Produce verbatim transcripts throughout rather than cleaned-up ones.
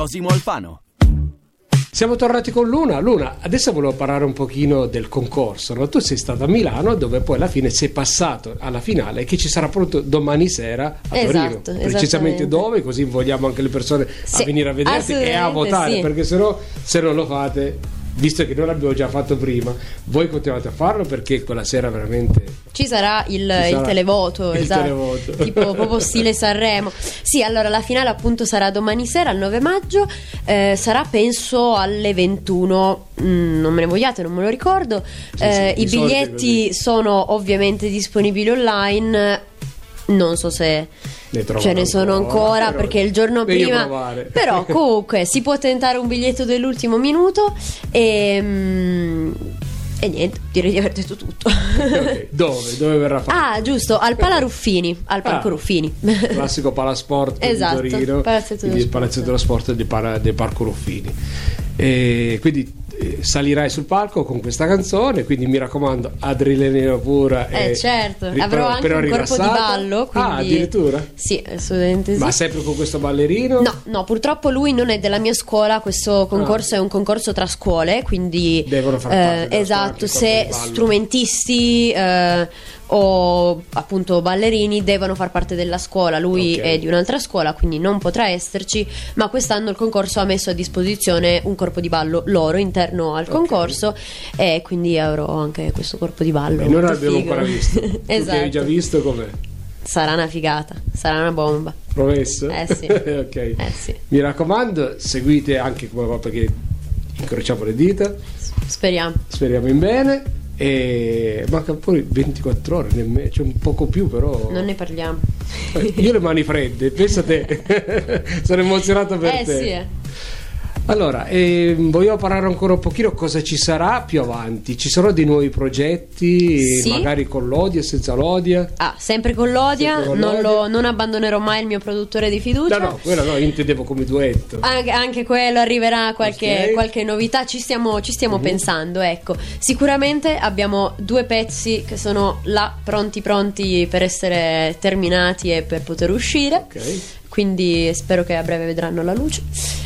Osimo Alfano. Siamo tornati con Luna. Luna, adesso volevo parlare un pochino del concorso, no? Tu sei stata a Milano, dove poi alla fine sei passato alla finale, che ci sarà pronto domani sera a Esatto, Torino. Precisamente dove, così vogliamo anche le persone Sì, a venire a vederti e a votare, sì. perché sennò, se non lo fate, visto che noi l'abbiamo già fatto prima, voi continuate a farlo, perché quella sera veramente ci sarà il, Ci sarà il televoto, il esatto, televoto. tipo proprio stile Sanremo. Sì, allora la finale appunto sarà domani sera, il nove maggio, eh, sarà penso alle ventuno, mm, non me ne vogliate, non me lo ricordo. Sì, Eh, sì, i di solito è biglietti così. sono ovviamente disponibili online, non so se ne trovano ce ne sono ancora, però perché il giorno meglio prima provare. però comunque si può tentare un biglietto dell'ultimo minuto e, mm, e niente, direi di aver detto tutto. Ok, dove? Dove verrà fatto? Ah, giusto, al Pala Ruffini, al Parco Ah. Ruffini. Classico Palasport Esatto, di Torino, Palazzetto dello quindi il Sport. Palazzetto dello Sport del, para- del Parco Ruffini. E quindi eh, salirai sul palco con questa canzone, quindi mi raccomando, adrenalina pura. Eh e certo, ri- avrò però- anche però un corpo di rilassata. ballo, quindi... Ah, addirittura? Sì, assolutamente sì. Ma sempre con questo ballerino? No, no, purtroppo lui non è della mia scuola, questo concorso Ah. è un concorso tra scuole, quindi Devono far parte della scuola esatto, anche i se corpi di ballo. strumentisti eh, o appunto ballerini devono far parte della scuola, lui Ok. è di un'altra scuola, quindi non potrà esserci, ma quest'anno il concorso ha messo a disposizione un corpo di ballo loro interno al Ok. concorso e quindi avrò anche questo corpo di ballo. E noi non molto l'abbiamo figo. ancora visto. Tu che Esatto. hai già visto com'è? Sarà una figata, sarà una bomba. Promesso? Eh sì. Ok. Eh sì. Mi raccomando, seguite anche come va, perché incrociamo le dita, Speriamo. speriamo in bene. E manca poi ventiquattro ore, nemmeno, c'è un poco più, però Non ne parliamo. Eh, io le mani fredde, pensa te. Sono emozionato per Eh te. sì, eh. Allora, ehm, vogliamo parlare ancora un pochino cosa ci sarà più avanti. Ci saranno dei nuovi progetti, Sì. magari con l'Odia, senza l'Odia. Ah, sempre con l'Odia, Sempre con non, l'Odia. lo- non abbandonerò mai il mio produttore di fiducia. No, no, quella no, io intendevo come duetto. Anche, anche quello arriverà qualche, Ok. qualche novità, ci stiamo, ci stiamo Mhm. pensando, ecco. Sicuramente abbiamo due pezzi che sono là pronti pronti per essere terminati e per poter uscire, Ok. quindi spero che a breve vedranno la luce.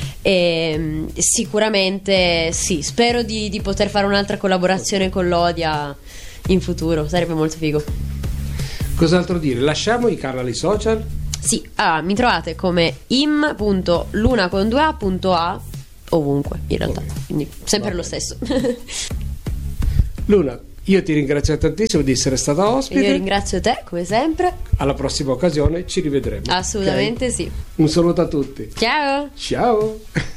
E mm, sicuramente sì, spero di, di poter fare un'altra collaborazione con l'Odia in futuro, sarebbe molto figo. Cos'altro dire? Lasciamo i canali social. Sì, ah, mi trovate come im punto luna con due a punto a ovunque in realtà, Ok. quindi sempre Va lo bene. stesso. Luna, io ti ringrazio tantissimo di essere stata E ospite. io ringrazio te come sempre, Alla prossima occasione ci rivedremo. assolutamente ok? sì. Un saluto a tutti. Ciao! Ciao.